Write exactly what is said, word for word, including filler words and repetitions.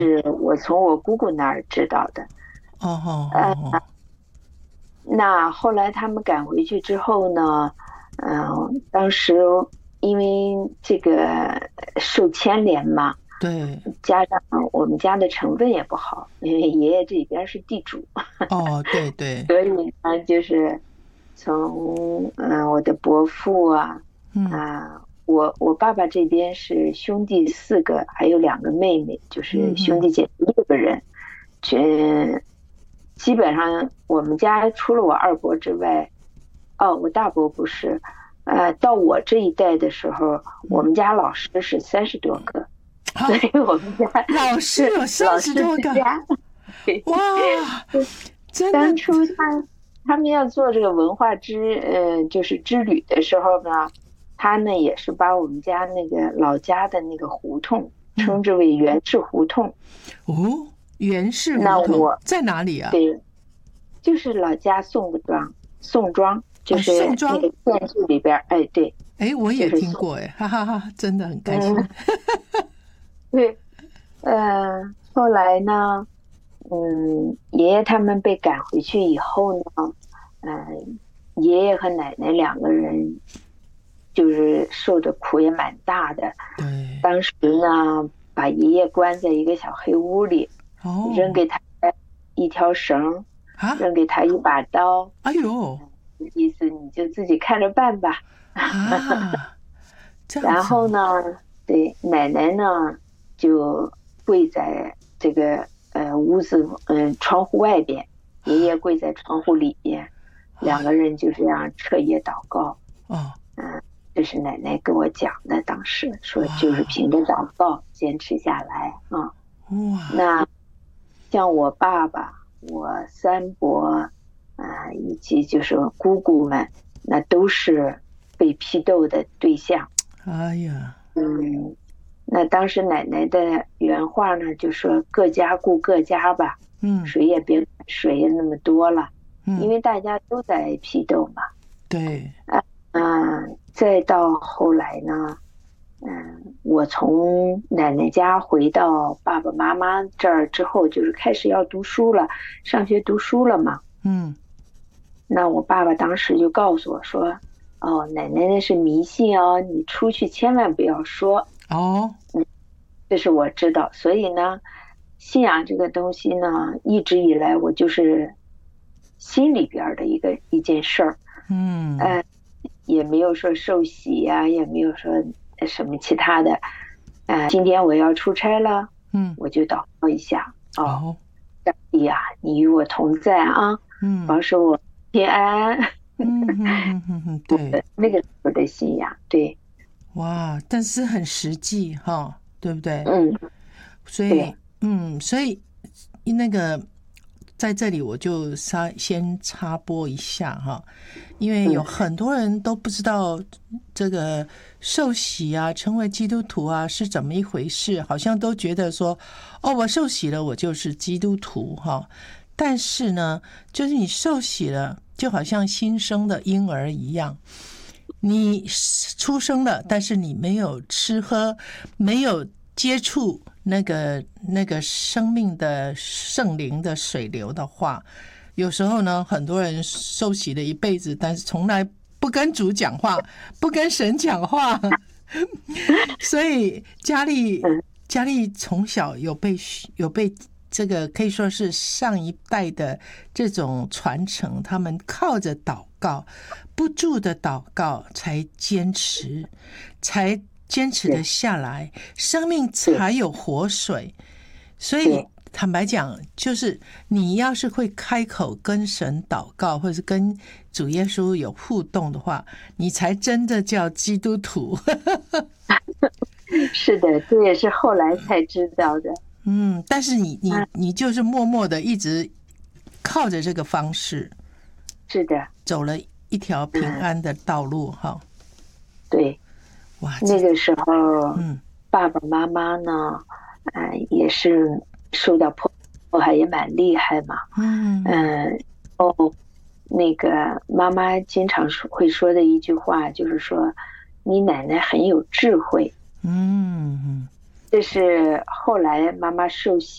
是我从我姑姑那儿知道的。 哦哦呃， 哦那后来他们赶回去之后呢，嗯、当时因为这个受牵连嘛， 对， 加上我们家的成分也不好，因为爷爷这边是地主， 哦对对， 所以呢，就是从嗯、呃我的伯父啊嗯啊，我我爸爸这边是兄弟四个，还有两个妹妹，就是兄嗯嗯弟姐妹六个人，全基本上我们家除了我二伯之外，哦，我大伯不是，呃，到我这一代的时候，我嗯， 们家老师是三十多个，所好， 以我们家老师是有三老师十多个， 之家。对， 哇，真的， 当初他他们要做这个文化之呃就是之旅的时候呢，他呢也是把我们家那个老家的那个胡同嗯， 称之为袁氏胡同。 哦，袁氏胡同那我在哪里啊？ 对，就是老家宋庄，宋庄就哦，宋是那庄， 个县剧里边儿，哎，对， 哎，我也就是宋， 听过，哎，哈哈哈，真的很开心。 嗯，对，呃，后来呢，嗯，爷爷他们被赶回去以后呢，嗯、爷爷和奶奶两个人就是受的苦也蛮大的。 对， 当时呢，把爷爷关在一个小黑屋里，扔哦， 给他一条绳， 啊， 扔给他一把刀， 哎呦， 意思你就自己看着办吧。 啊，这样然子哦， 后呢，对奶奶呢就跪在这个呃屋子嗯、窗户外边，爷爷跪在窗户里边，两个哎， 人就这样彻夜祷告。 哦， 嗯，这是奶奶跟我讲的，当时说就是哇， 凭着祷告坚持下来啊。 哇， 那像我爸爸、我三伯啊、以及就是姑姑们，那都是被批斗的对象。 哎呀， 嗯，那当时奶奶的原话呢，就说各家顾各家吧， 嗯谁也别管谁那么多了，因嗯， 为大家都在批斗嘛。 对， 嗯，再到后来呢，嗯，我从奶奶家回到爸爸妈妈这儿之后，就是开始要读书了，上学读书了嘛。 嗯， 那我爸爸当时就告诉我说：“哦，奶奶那是迷信哦，你出去千万不要说。” 哦， 这是我知道，所以呢，信仰这个东西呢，一直以来我就是心里边儿的一个一件事儿， 嗯呃，也没有说受洗呀、也没有说什么其他的。呃，今天我要出差了， 嗯， 我就祷告一下，哦， 哦， 上帝呀，你与我同在啊， 嗯保守我平安。 嗯哼哼哼哼，对， 那个时候的信仰，对， 哇，但是很实际哈，对不对？ 嗯， 所以， 对， 嗯，所以那个在这里我就稍先插播一下哈，因为有嗯很多人都不知道这个受洗啊，成为基督徒啊是怎么一回事，好像都觉得说，哦，我受洗了，我就是基督徒哈。但是呢，就是你受洗了，就好像新生的婴儿一样。你出生了，但是你没有吃喝，没有接触那个那个生命的圣灵的水流的话，有时候呢，很多人受洗了一辈子，但是从来不跟主讲话，不跟神讲话，所以佳丽嗯佳丽从小有被有被这个可以说是上一代的这种传承，他们靠着祷告，不住的祷告，才坚持，才坚持的下来，生命才有活水。所以坦白讲，就是你要是会开口跟神祷告，或者是跟主耶稣有互动的话，你才真的叫基督徒。 是的，这也是后来才知道的。 嗯，但是你你你就是默默的一直靠着这个方式， 是的， 走了一条平安的道路哈。 对， 哇， 那个时候， 嗯， 爸爸妈妈呢，呃，也是受到迫迫害也蛮厉害嘛。 嗯嗯，哦，那个妈妈经常说会说的一句话就是说，你奶奶很有智慧。 嗯嗯， 这是后来妈妈受洗